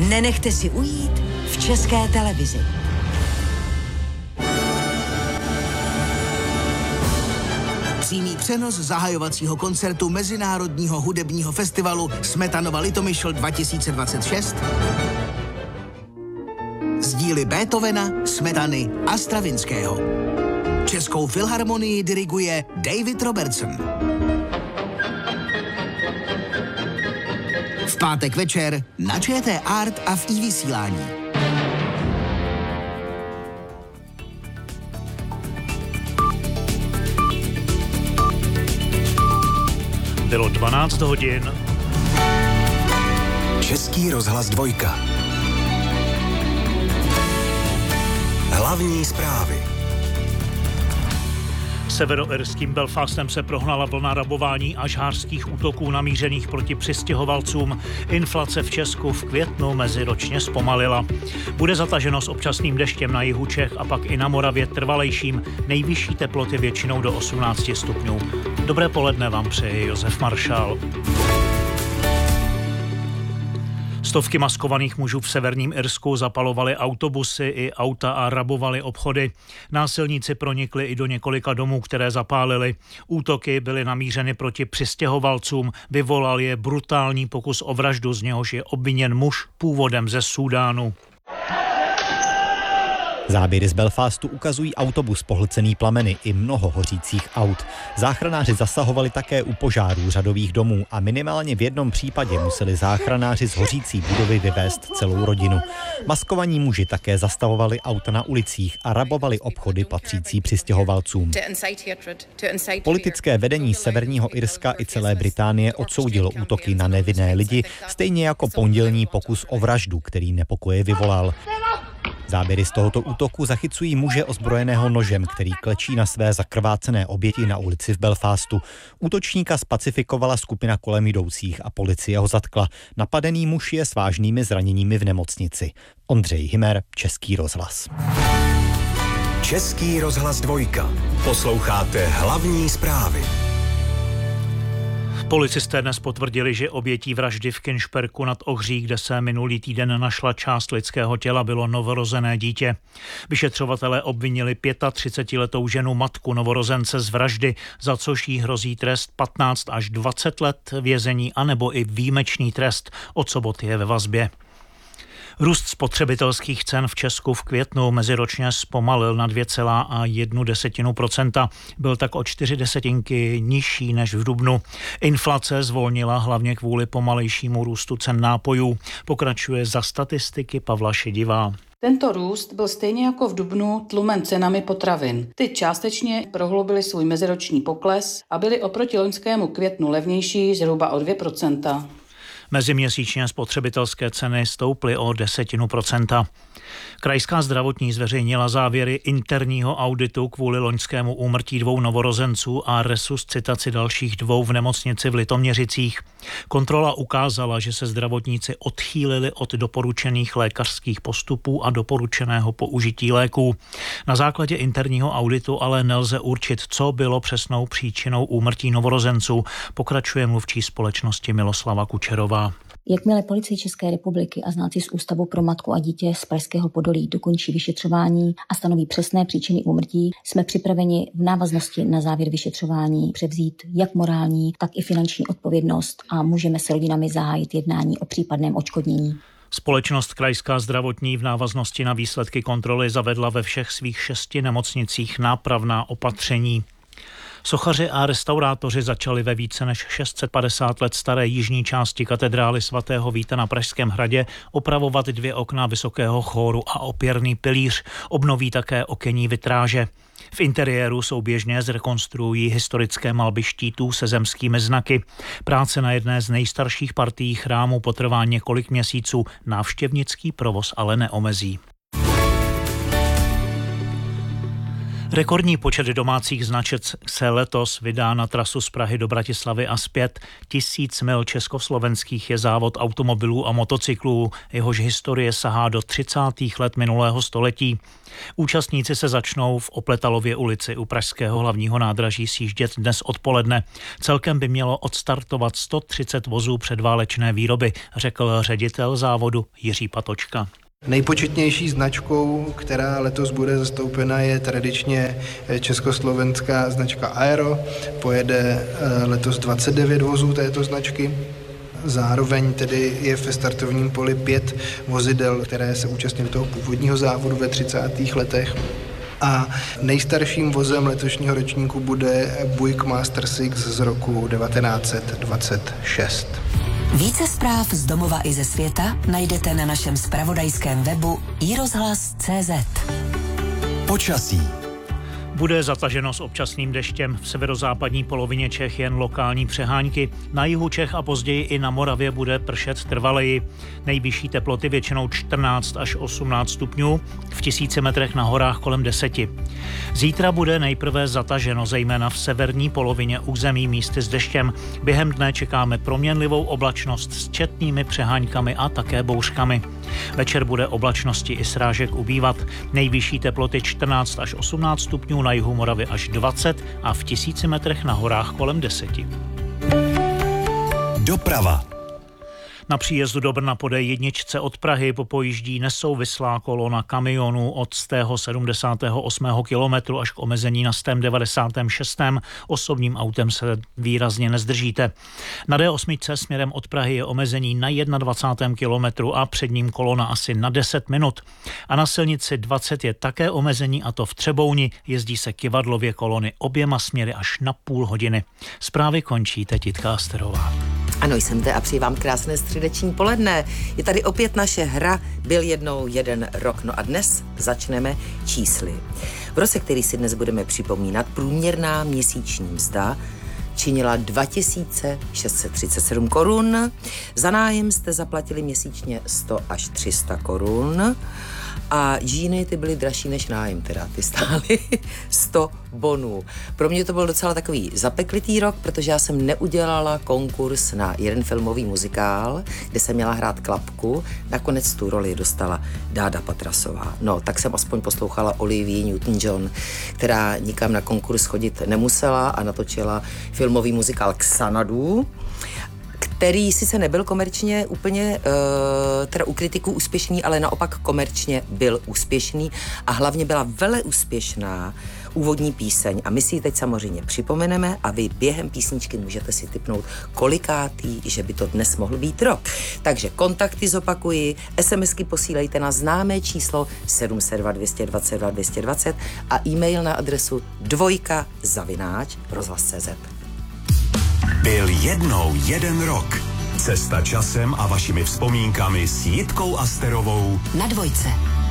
Nenechte si ujít v České televizi. Přímý přenos zahajovacího koncertu Mezinárodního hudebního festivalu Smetanova Litomyšl 2026 z díly Beethovena, Smetany a Stravinského. Českou filharmonii diriguje David Robertson. V pátek večer na ČT Art a v iVysílání. Bylo 12 hodin. Český rozhlas 2. Hlavní zprávy. Severoirským Belfastem se prohnala vlna rabování a žhářských útoků namířených proti přistěhovalcům. Inflace v Česku v květnu meziročně zpomalila. Bude zataženo s občasným deštěm na jihu Čech a pak i na Moravě trvalejším. Nejvyšší teploty většinou do 18 stupňů. Dobré poledne vám přeje Josef Maršál. Stovky maskovaných mužů v severním Irsku zapalovali autobusy i auta a rabovali obchody. Násilníci pronikli i do několika domů, které zapálili. Útoky byly namířeny proti přistěhovalcům. Vyvolal je brutální pokus o vraždu, z něhož je obviněn muž původem ze Súdánu. Záběry z Belfastu ukazují autobus pohlcený plameny i mnoho hořících aut. Záchranáři zasahovali také u požárů řadových domů a minimálně v jednom případě museli záchranáři z hořící budovy vyvést celou rodinu. Maskovaní muži také zastavovali auta na ulicích a rabovali obchody patřící přistěhovalcům. Politické vedení Severního Irska i celé Británie odsoudilo útoky na nevinné lidi, stejně jako pondělní pokus o vraždu, který nepokoje vyvolal. Záběry z tohoto útoku zachycují muže ozbrojeného nožem, který klečí na své zakrvácené oběti na ulici v Belfastu. Útočníka spacifikovala skupina kolem jdoucích a policie ho zatkla. Napadený muž je s vážnými zraněními v nemocnici. Ondřej Hymer, Český rozhlas. Český rozhlas 2. Posloucháte hlavní zprávy. Policisté dnes potvrdili, že obětí vraždy v Kinšperku nad Ohří, kde se minulý týden našla část lidského těla, bylo novorozené dítě. Vyšetřovatelé obvinili 35letou ženu matku novorozence z vraždy, za což jí hrozí trest 15 až 20 let vězení anebo i výjimečný trest. Od soboty je ve vazbě. Růst spotřebitelských cen v Česku v květnu meziročně zpomalil na 2,1%. Byl tak o 4 desetinky nižší než v dubnu. Inflace zvolnila hlavně kvůli pomalejšímu růstu cen nápojů. Pokračuje za statistiky Pavla Šedivá. Tento růst byl stejně jako v dubnu tlumen cenami potravin. Ty částečně prohloubily svůj meziroční pokles a byly oproti loňskému květnu levnější zhruba o 2%. Meziměsíčně spotřebitelské ceny stouply o 0,1%. Krajská zdravotní zveřejnila závěry interního auditu kvůli loňskému úmrtí 2 novorozenců a resuscitaci dalších 2 v nemocnici v Litoměřicích. Kontrola ukázala, že se zdravotníci odchýlili od doporučených lékařských postupů a doporučeného použití léků. Na základě interního auditu ale nelze určit, co bylo přesnou příčinou úmrtí novorozenců, pokračuje mluvčí společnosti Miloslava Kučerová. Jakmile Policie České republiky a znalci z Ústavu pro matku a dítě z Pražského Podolí dokončí vyšetřování a stanoví přesné příčiny úmrtí, jsme připraveni v návaznosti na závěr vyšetřování převzít jak morální, tak i finanční odpovědnost a můžeme s rodinami zahájit jednání o případném odškodnění. Společnost Krajská zdravotní v návaznosti na výsledky kontroly zavedla ve všech svých 6 nemocnicích nápravná opatření. Sochaři a restaurátoři začali ve více než 650 let staré jižní části katedrály svatého Víta na Pražském hradě opravovat 2 okna vysokého chóru a opěrný pilíř. Obnoví také okenní vitráže. V interiéru souběžně zrekonstruují historické malby štítů se zemskými znaky. Práce na jedné z nejstarších partií chrámu potrvá několik měsíců, návštěvnický provoz ale neomezí. Rekordní počet domácích značek se letos vydá na trasu z Prahy do Bratislavy a zpět. 1000 mil československých je závod automobilů a motocyklů, jehož historie sahá do 30. let minulého století. Účastníci se začnou v Opletalově ulici u pražského hlavního nádraží sjíždět dnes odpoledne. Celkem by mělo odstartovat 130 vozů předválečné výroby, řekl ředitel závodu Jiří Patočka. Nejpočetnější značkou, která letos bude zastoupena, je tradičně československá značka Aero. Pojede letos 29 vozů této značky. Zároveň tedy je ve startovním poli 5 vozidel, které se účastnily toho původního závodu ve 30. letech. A nejstarším vozem letošního ročníku bude Buick Master 6 z roku 1926. Více zpráv z domova i ze světa najdete na našem zpravodajském webu iRozhlas.cz. Počasí. Bude zataženo s občasným deštěm. V severozápadní polovině Čech jen lokální přehánky. Na jihu Čech a později i na Moravě bude pršet trvaleji. Nejvyšší teploty většinou 14 až 18 stupňů, v 1000 metrech na horách kolem 10. Zítra bude nejprve zataženo, zejména v severní polovině území místy s deštěm. Během dne čekáme proměnlivou oblačnost s četnými přeháňkami a také bouřkami. Večer bude oblačnosti i srážek ubývat. Nejvyšší teploty 14 až 18 stupňů, na jihu Moravy až 20 a v 1000 metrech na horách kolem 10. Doprava. Na příjezdu do Brna po D1 od Prahy popojíždí nesouvislá kolona kamionů od 178. kilometru až k omezení na 196. Osobním autem se výrazně nezdržíte. Na D8 směrem od Prahy je omezení na 21. kilometru a před ním kolona asi na 10 minut. A na silnici 20 je také omezení, a to v Třebouni. Jezdí se kyvadlově kolony oběma směry až na půl hodiny. Zprávy končí teď Jitka Asterová. Ano, jsem zde a přeji vám krásné středeční poledne. Je tady opět naše hra Byl jednou jeden rok. No a dnes začneme čísly. V roce, který si dnes budeme připomínat, průměrná měsíční mzda činila 2637 korun. Za nájem jste zaplatili měsíčně 100 až 300 korun. A džíny ty byly dražší než nájem, teda ty stály 100 bonů. Pro mě to byl docela takový zapeklitý rok, protože já jsem neudělala konkurs na jeden filmový muzikál, kde jsem měla hrát Klapku. Nakonec tu roli dostala Dáda Patrasová. No, tak jsem aspoň poslouchala Olivii Newton-John, která nikam na konkurs chodit nemusela a natočila filmový muzikál Xanadu, který sice nebyl komerčně úplně teda u kritiků úspěšný, ale naopak komerčně byl úspěšný a hlavně byla veleúspěšná úvodní píseň. A my si ji teď samozřejmě připomeneme a vy během písničky můžete si tipnout, kolikátý, že by to dnes mohl být rok. Takže kontakty zopakuji, SMSky posílejte na známé číslo 702 222 220 a e-mail na adresu 2@rozhlas.cz. Byl jednou jeden rok. Cesta časem a vašimi vzpomínkami s Jitkou Asterovou Na Dvojce.